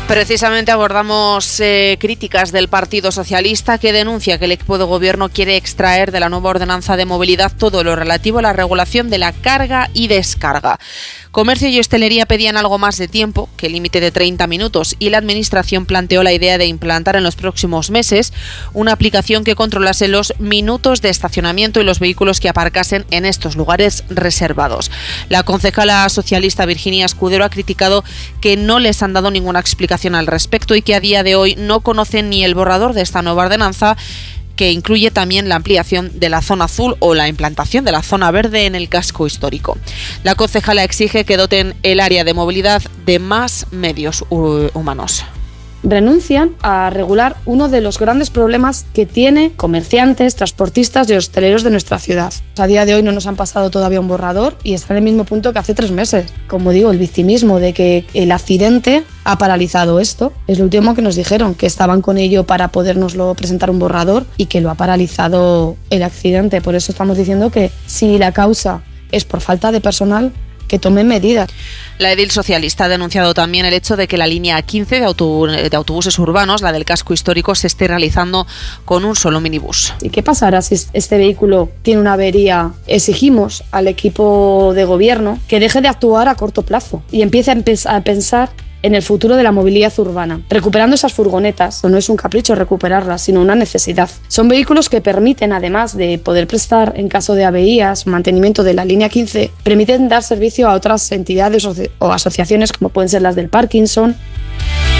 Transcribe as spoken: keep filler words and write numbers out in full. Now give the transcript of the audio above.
Precisamente abordamos eh, críticas del Partido Socialista, que denuncia que el equipo de gobierno quiere extraer de la nueva ordenanza de movilidad todo lo relativo a la regulación de la carga y descarga. Comercio y hostelería pedían algo más de tiempo, que el límite de treinta minutos, y la Administración planteó la idea de implantar en los próximos meses una aplicación que controlase los minutos de estacionamiento y los vehículos que aparcasen en estos lugares reservados. La concejala socialista Virginia Escudero ha criticado que no les han dado ninguna explicación al respecto y que a día de hoy no conocen ni el borrador de esta nueva ordenanza, que incluye también la ampliación de la zona azul o la implantación de la zona verde en el casco histórico. La concejala exige que doten el área de movilidad de más medios humanos. Renuncian a regular uno de los grandes problemas que tiene comerciantes, transportistas y hosteleros de nuestra ciudad. A día de hoy no nos han pasado todavía un borrador y está en el mismo punto que hace tres meses. Como digo, el victimismo de que el accidente ha paralizado esto es lo último que nos dijeron, que estaban con ello para podérnoslo presentar un borrador y que lo ha paralizado el accidente. Por eso estamos diciendo que si la causa es por falta de personal, que tomen medidas. La edil socialista ha denunciado también el hecho de que la línea quince de, autobús, de autobuses urbanos, la del casco histórico, se esté realizando con un solo minibús. ¿Y qué pasará si este vehículo tiene una avería? Exigimos al equipo de gobierno que deje de actuar a corto plazo y empiece a pensar en el futuro de la movilidad urbana, recuperando esas furgonetas. No es un capricho recuperarlas, sino una necesidad. Son vehículos que permiten, además de poder prestar en caso de averías, mantenimiento de la línea quince, permiten dar servicio a otras entidades o asociaciones como pueden ser las del Parkinson